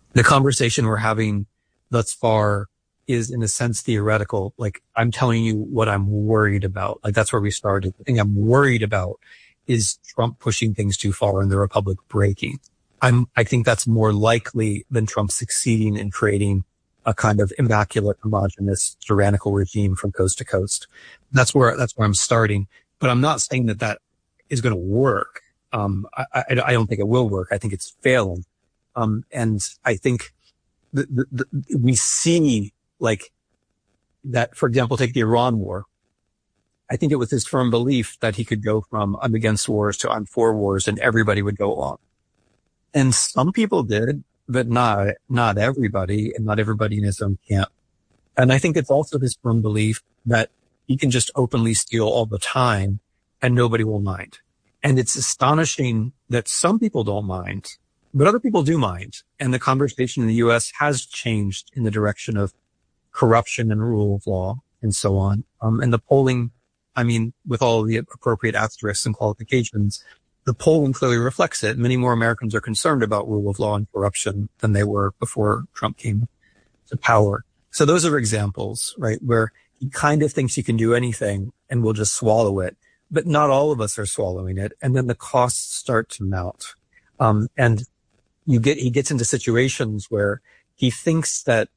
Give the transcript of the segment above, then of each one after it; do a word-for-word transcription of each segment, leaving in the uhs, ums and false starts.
the conversation we're having thus far is in a sense theoretical. Like, I'm telling you what I'm worried about. Like, that's where we started. The thing I'm worried about is Trump pushing things too far and the Republic breaking. I'm, I think that's more likely than Trump succeeding in creating a kind of immaculate, homogenous, tyrannical regime from coast to coast. That's where, that's where I'm starting. But I'm not saying that that is going to work. Um, I, I, I don't think it will work. I think it's failing. Um, and I think the, the, the, we see like that, for example, take the Iran war. I think it was his firm belief that he could go from I'm against wars to I'm for wars and everybody would go along. And some people did, but not, not everybody, and not everybody in his own camp. And I think it's also his firm belief that he can just openly steal all the time and nobody will mind. And it's astonishing that some people don't mind, but other people do mind. And the conversation in the U S has changed in the direction of corruption and rule of law and so on. Um, and the polling, I mean, with all the appropriate asterisks and qualifications, the polling clearly reflects it. Many more Americans are concerned about rule of law and corruption than they were before Trump came to power. So those are examples, right, where he kind of thinks he can do anything and will just swallow it. But not all of us are swallowing it. And then the costs start to mount. Um, and you get, he gets into situations where he thinks that,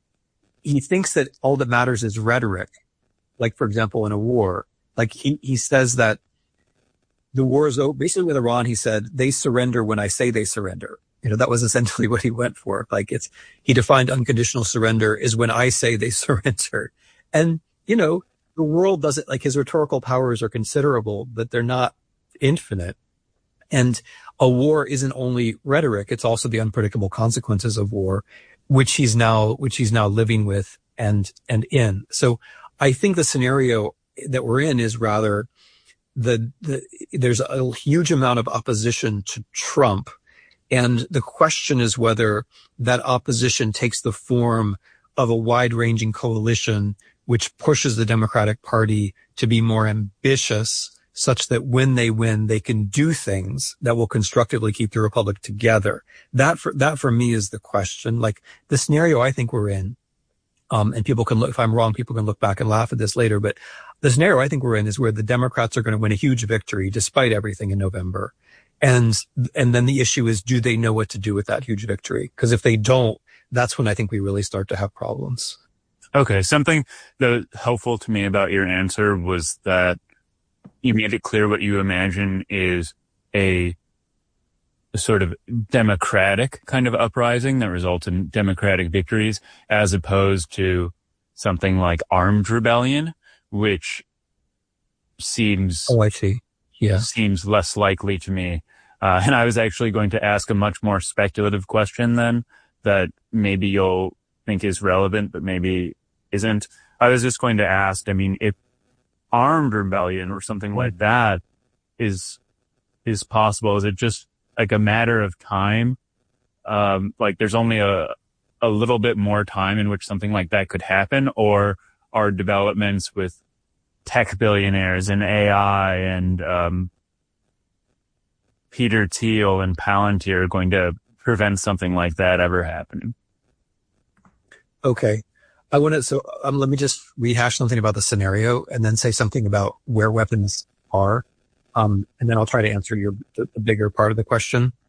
he thinks that all that matters is rhetoric. Like, for example, in a war, like he, he says that the war is over. Basically with Iran, he said, they surrender when I say they surrender. You know, that was essentially what he went for. Like it's, he defined unconditional surrender is when I say they surrender. And, you know, the world doesn't, like his rhetorical powers are considerable, but they're not infinite. And a war isn't only rhetoric. It's also the unpredictable consequences of war, which he's now, which he's now living with and, and in. So I think the scenario that we're in is rather the, the, there's a huge amount of opposition to Trump. And the question is whether that opposition takes the form of a wide ranging coalition, which pushes the Democratic Party to be more ambitious such that when they win, they can do things that will constructively keep the Republic together. That for, that for me is the question. Like the scenario I think we're in, um, and people can look, if I'm wrong, people can look back and laugh at this later, but the scenario I think we're in is where the Democrats are going to win a huge victory despite everything in November. And, and then the issue is, do they know what to do with that huge victory? Because if they don't, that's when I think we really start to have problems. Okay. Something that was helpful to me about your answer was that you made it clear what you imagine is a, a sort of democratic kind of uprising that results in democratic victories, as opposed to something like armed rebellion, which seems, oh, I see. Yeah. seems less likely to me. Uh, and I was actually going to ask a much more speculative question then that maybe you'll think is relevant, but maybe isn't. I was just going to ask, I mean, if armed rebellion or something like that is, is possible, is it just like a matter of time? Um, like there's only a, a little bit more time in which something like that could happen, or are developments with tech billionaires and A I and, um, Peter Thiel and Palantir going to prevent something like that ever happening? Okay. I want to, so um, let me just rehash something about the scenario and then say something about where weapons are. Um, and then I'll try to answer your, the, the bigger part of the question.